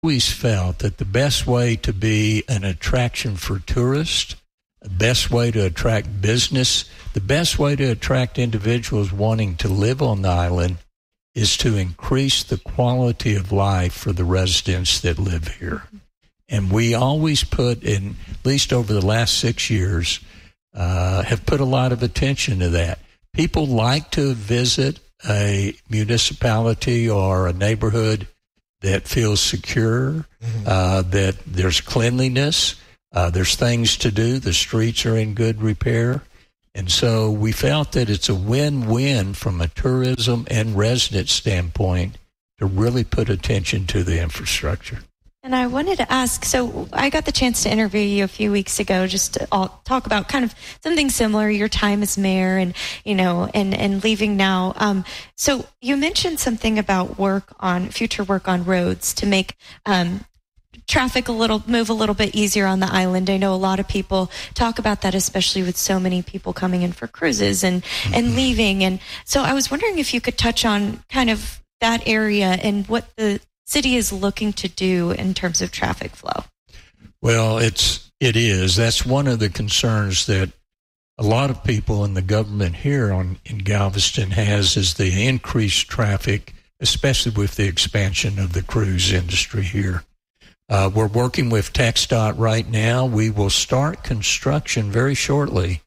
always felt that the best way to be an attraction for tourists, the best way to attract business, the best way to attract individuals wanting to live on the island is to increase the quality of life for the residents that live here. And we always put, in at least over the last 6 years, have put a lot of attention to that. People like to visit a municipality or a neighborhood that feels secure, that there's cleanliness, there's things to do, the streets are in good repair. And so we felt that it's a win-win from a tourism and resident standpoint to really put attention to the infrastructure. And I wanted to ask, so I got the chance to interview you a few weeks ago just to talk about kind of something similar, your time as mayor and, and leaving now. So you mentioned something about future work on roads to make traffic move a little bit easier on the island. I know a lot of people talk about that, especially with so many people coming in for cruises and leaving. And so I was wondering if you could touch on kind of that area and what the city is looking to do in terms of traffic flow. Well, it is. That's one of the concerns that a lot of people in the government here in Galveston has, is the increased traffic, especially with the expansion of the cruise industry here. We're working with TxDOT right now. We will start construction very shortly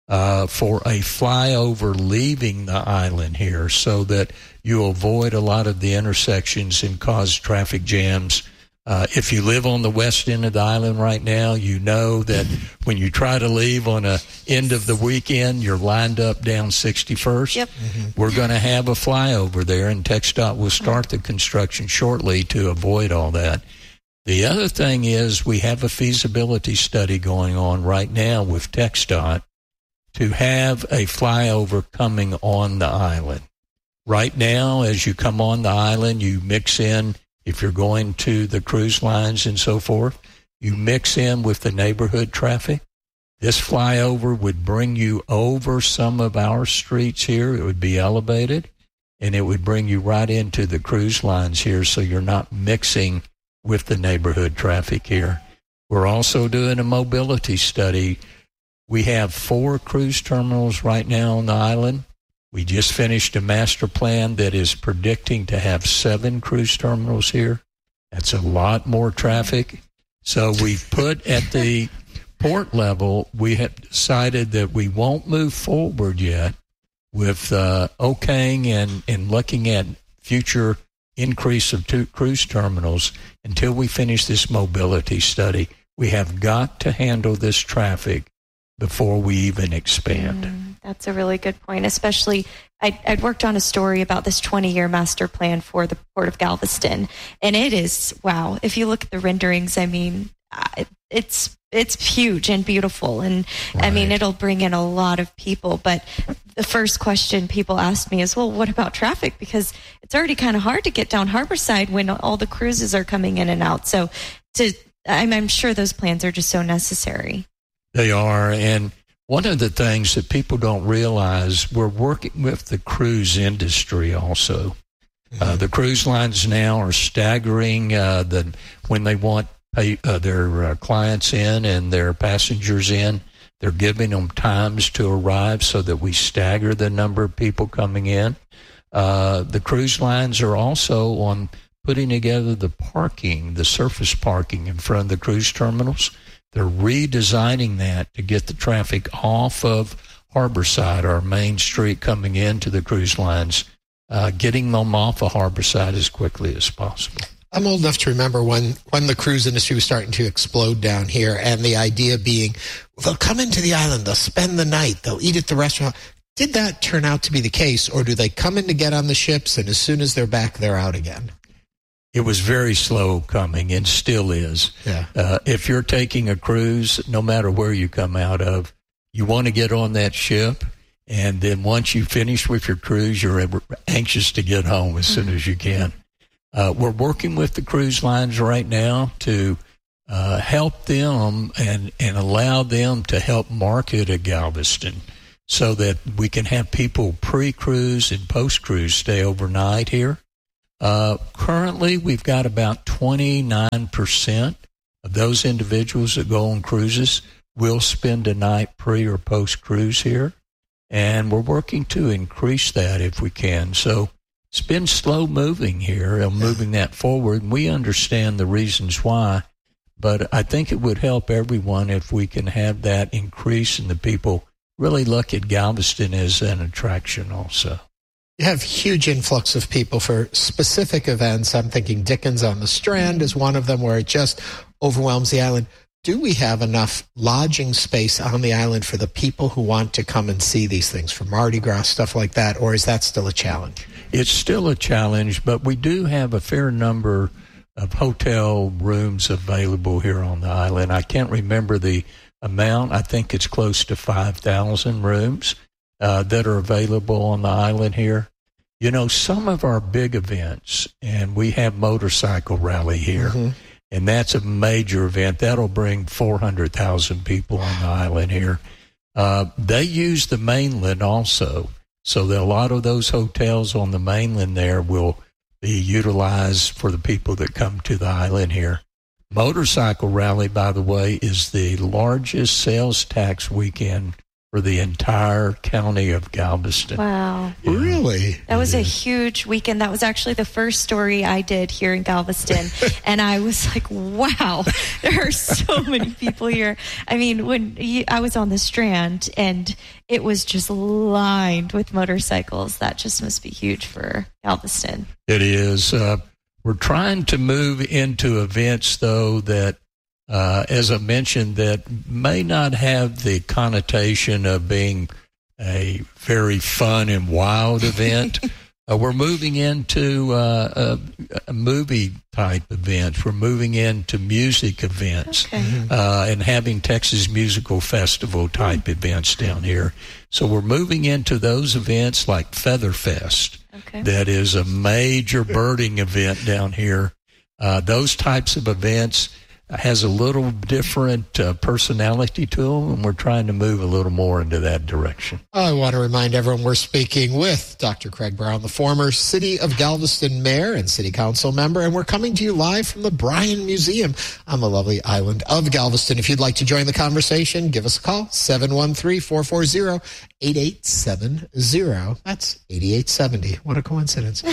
for a flyover leaving the island here so that you avoid a lot of the intersections and cause traffic jams. If you live on the west end of the island right now, you know that when you try to leave on a end of the weekend, you're lined up down 61st. Yep. We're going to have a flyover there, and TxDOT will start the construction shortly to avoid all that. The other thing is we have a feasibility study going on right now with TxDOT to have a flyover coming on the island. Right now, as you come on the island, you mix in, if you're going to the cruise lines and so forth, you mix in with the neighborhood traffic. This flyover would bring you over some of our streets here. It would be elevated, and it would bring you right into the cruise lines here, so you're not mixing with the neighborhood traffic here. We're also doing a mobility study. We have 4 cruise terminals right now on the island. We just finished a master plan that is predicting to have 7 cruise terminals here. That's a lot more traffic. So we put at the port level, we have decided that we won't move forward yet with okaying and looking at future increase of 2 cruise terminals until we finish this mobility study. We have got to handle this traffic before we even expand. That's a really good point, especially I'd worked on a story about this 20-year master plan for the Port of Galveston, and it is, wow, if you look at the renderings, I mean, it's huge and beautiful, and right. I mean, it'll bring in a lot of people, but the first question people asked me is, well, what about traffic? Because it's already kind of hard to get down Harborside when all the cruises are coming in and out. So I'm sure those plans are just so necessary. They are, and one of the things that people don't realize, we're working with the cruise industry also. The cruise lines now are staggering when they want their clients in and their passengers in, they're giving them times to arrive so that we stagger the number of people coming in. The cruise lines are also on putting together the surface parking in front of the cruise terminals. They're redesigning that to get the traffic off of Harborside, our main street coming into the cruise lines, getting them off of Harborside as quickly as possible. I'm old enough to remember when the cruise industry was starting to explode down here, and the idea being, they'll come into the island, they'll spend the night, they'll eat at the restaurant. Did that turn out to be the case, or do they come in to get on the ships, and as soon as they're back, they're out again? It was very slow coming and still is. Yeah. If you're taking a cruise, no matter where you come out of, you want to get on that ship, and then once you finish with your cruise, you're anxious to get home as soon as you can. We're working with the cruise lines right now to help them and allow them to help market a Galveston so that we can have people pre-cruise and post-cruise stay overnight here. Currently, we've got about 29% of those individuals that go on cruises will spend a night pre or post cruise here, and we're working to increase that if we can. So it's been slow moving here and moving that forward, and we understand the reasons why, but I think it would help everyone if we can have that increase and the people really look at Galveston as an attraction also. You have huge influx of people for specific events. I'm thinking Dickens on the Strand is one of them where it just overwhelms the island. Do we have enough lodging space on the island for the people who want to come and see these things, for Mardi Gras, stuff like that, or is that still a challenge? It's still a challenge, but we do have a fair number of hotel rooms available here on the island. I can't remember the amount. I think it's close to 5,000 rooms that are available on the island here. You know, some of our big events, and we have Motorcycle Rally here, and that's a major event. That'll bring 400,000 people on the island here. They use the mainland also, so that a lot of those hotels on the mainland there will be utilized for the people that come to the island here. Motorcycle Rally, by the way, is the largest sales tax weekend for the entire county of Galveston. Wow. Yeah. Really? That was a huge weekend. That was actually the first story I did here in Galveston. And I was like, wow, there are so many people here. I mean, I was on the Strand and it was just lined with motorcycles. That just must be huge for Galveston. It is. We're trying to move into events, though, that as I mentioned, that may not have the connotation of being a very fun and wild event. We're moving into a movie-type events. We're moving into music events and having Texas Musical Festival-type events down here. So we're moving into those events like Feather Fest. That is a major birding event down here. Those types of events has a little different personality to them, and we're trying to move a little more into that direction. I want to remind everyone we're speaking with Dr. Craig Brown, the former City of Galveston mayor and city council member, and we're coming to you live from the Bryan Museum on the lovely island of Galveston. If you'd like to join the conversation, give us a call, 713-440-8870. That's 8870. What a coincidence.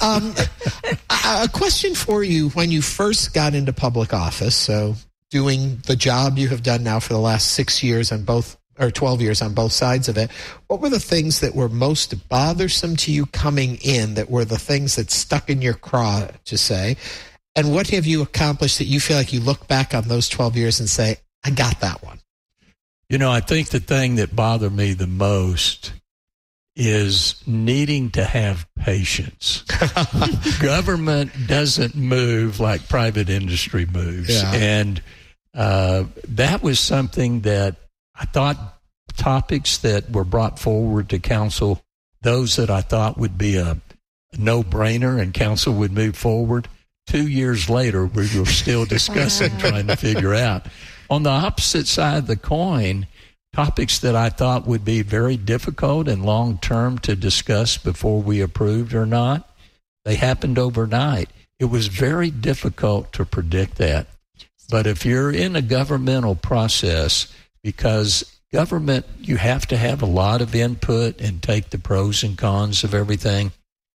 A question for you. When you first got into public office, so doing the job you have done now for the last 6 years on both, or 12 years on both sides of it, what were the things that were most bothersome to you coming in, that were the things that stuck in your craw, to say? And what have you accomplished that you feel like you look back on those 12 years and say, I got that one? You know, I think the thing that bothered me the most is needing to have patience. Government doesn't move like private industry moves. Yeah. And that was something that I thought topics that were brought forward to council, those that I thought would be a no-brainer and council would move forward, 2 years later, we were still discussing, trying to figure out. On the opposite side of the coin, topics that I thought would be very difficult and long-term to discuss before we approved or not, they happened overnight. It was very difficult to predict that. But if you're in a governmental process, because government, you have to have a lot of input and take the pros and cons of everything.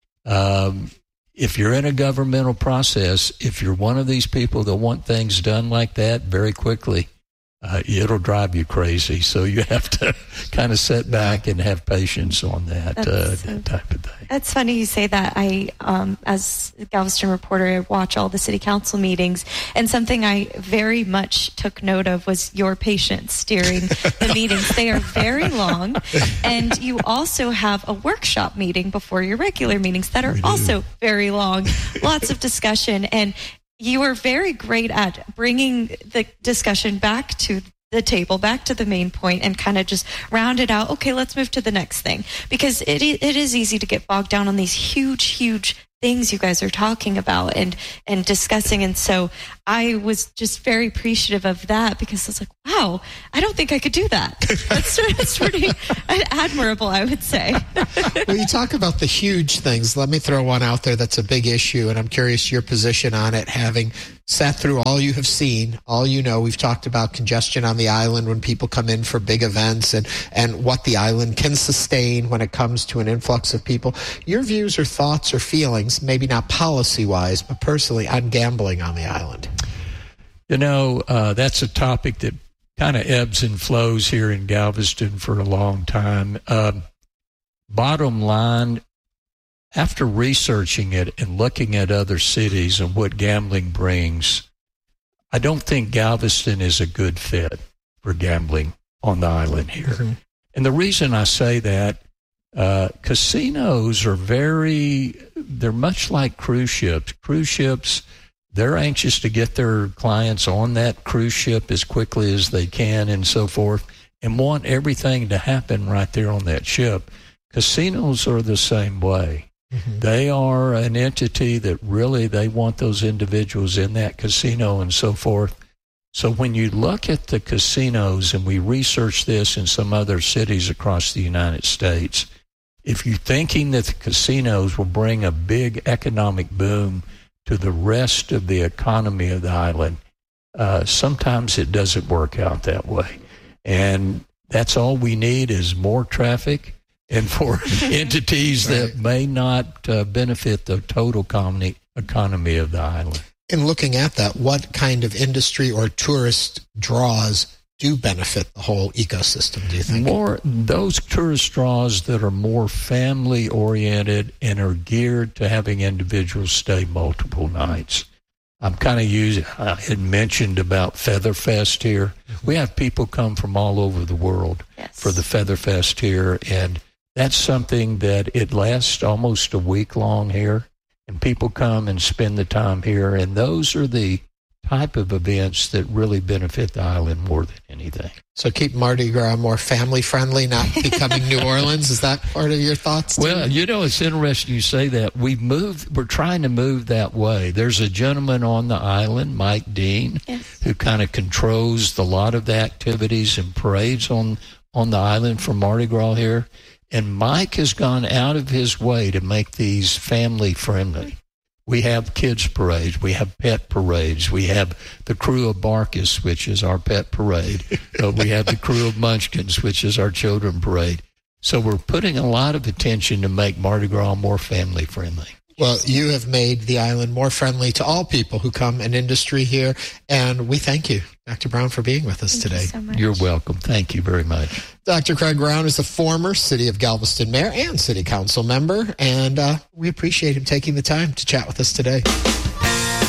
If you're in a governmental process, if you're one of these people that want things done like that very quickly, it'll drive you crazy. So you have to kind of sit back and have patience on that type of thing. That's funny you say that. I, as a Galveston reporter, I watch all the city council meetings, and something I very much took note of was your patience during the meetings. They are very long, and you also have a workshop meeting before your regular meetings that are also very long. Lots of discussion, and you are very great at bringing the discussion back to the table, back to the main point, and kind of just round it out. Okay, let's move to the next thing, because it is easy to get bogged down on these huge things you guys are talking about and discussing. And so I was just very appreciative of that because I was like, wow, I don't think I could do that. That's pretty admirable, I would say. Well, you talk about the huge things. Let me throw one out there that's a big issue, and I'm curious your position on it, having sat through all you have seen, all you know. We've talked about congestion on the island when people come in for big events and what the island can sustain when it comes to an influx of people. Your views or thoughts or feelings, maybe not policy-wise, but personally, on gambling on the island? That's a topic that kind of ebbs and flows here in Galveston for a long time. Bottom line, after researching it and looking at other cities and what gambling brings, I don't think Galveston is a good fit for gambling on the island here. Mm-hmm. And the reason I say that, casinos are they're much like cruise ships. Cruise ships, they're anxious to get their clients on that cruise ship as quickly as they can and so forth, and want everything to happen right there on that ship. Casinos are the same way. Mm-hmm. They are an entity that really, they want those individuals in that casino and so forth. So when you look at the casinos, and we research this in some other cities across the United States, if you're thinking that the casinos will bring a big economic boom to the rest of the economy of the island, sometimes it doesn't work out that way. And that's all we need is more traffic and for entities that may not benefit the total economy of the island. In looking at that, what kind of industry or tourist draws do benefit the whole ecosystem, do you think? More those tourist draws that are more family-oriented and are geared to having individuals stay multiple nights. I had mentioned about Featherfest here. Mm-hmm. We have people come from all over the world for the Featherfest here, and that's something that it lasts almost a week long here, and people come and spend the time here, and those are the type of events that really benefit the island more than anything. So keep Mardi Gras more family-friendly, not becoming New Orleans. Is that part of your thoughts? Well, it's interesting you say that. We're trying to move that way. There's a gentleman on the island, Mike Dean, who kind of controls a lot of the activities and parades on the island for Mardi Gras here. And Mike has gone out of his way to make these family-friendly. We have kids parades. We have pet parades. We have the crew of Barkus, which is our pet parade. We have the crew of Munchkins, which is our children parade. So we're putting a lot of attention to make Mardi Gras more family-friendly. Well, you have made the island more friendly to all people who come in industry here, and we thank you, Dr. Brown, for being with us today. You so much. You're welcome. Thank you very much. Dr. Craig Brown is a former City of Galveston mayor and City Council member, and we appreciate him taking the time to chat with us today.